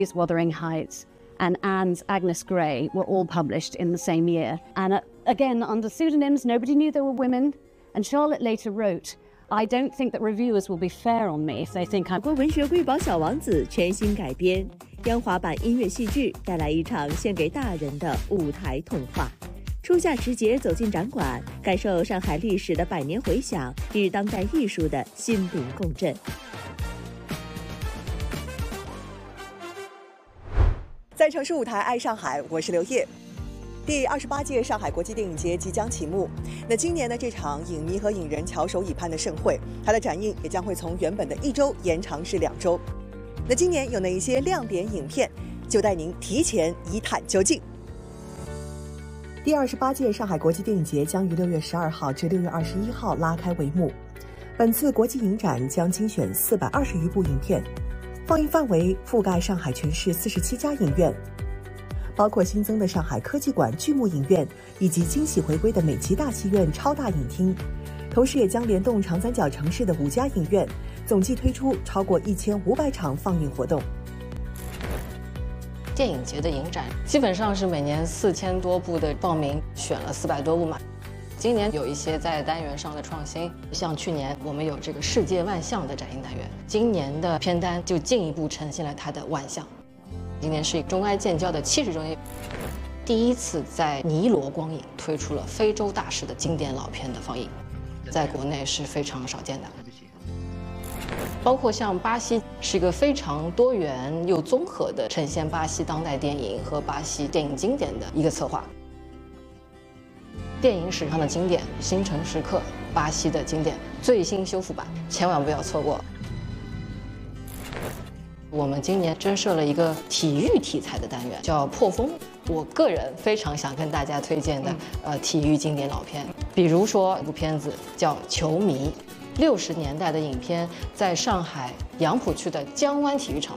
Wuthering Heights and Anne's Agnes Grey were all published in the same year. And again, under pseudonyms, nobody knew they were women. And Charlotte later wrote, I don't think that reviewers will be fair on me if they think I'm... 文学瑰宝小王子全新改编，央华版音乐戏剧带来一场献给大人的舞台童话。初夏时节走进展馆，感受上海历史的百年回响与当代艺术的心灵共振。 在城市舞台爱上海，我是刘烨。第28届上海国际电影节即将启幕。那今年的这场影迷和影人翘首以盼的盛会，它的展映也将会从原本的1周延长至2周。那今年有哪一些亮点影片，就带您提前一探究竟。第28届上海国际电影节将于6月12号至6月21号拉开帷幕。本次国际影展将精选420余部影片，放映范围覆盖上海全市47家影院。包括新增的上海科技馆巨幕影院以及惊喜回归的美琪大戏院超大影厅，同时也将联动长三角城市的5家影院，总计推出超过1500场放映活动。 电影节的影展基本上是每年4000多部的报名，选了400多部嘛。今年有一些在单元上的创新，像去年我们有这个世界万象的展映单元，今年的片单就进一步呈现了它的万象。今年是中埃建交的70周年，第一次在尼罗光影推出了非洲大师的经典老片的放映，在国内是非常少见的。包括像巴西是一个非常多元又综合的呈现巴西当代电影和巴西电影经典的一个策划。电影史上的经典《星辰时刻》，巴西的经典最新修复版，千万不要错过。我们今年增设了一个体育题材的单元，叫破风。我个人非常想跟大家推荐的体育经典老片，比如说一部片子叫《球迷》，60年代的影片，在上海杨浦区的江湾体育场